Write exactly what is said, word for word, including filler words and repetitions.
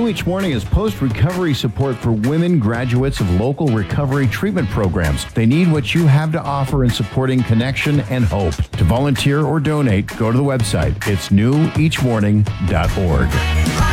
Each Morning is post-recovery support for women graduates of local recovery treatment programs. They need what you have to offer in supporting connection and hope. To volunteer or donate, go to the website. It's new each morning dot org.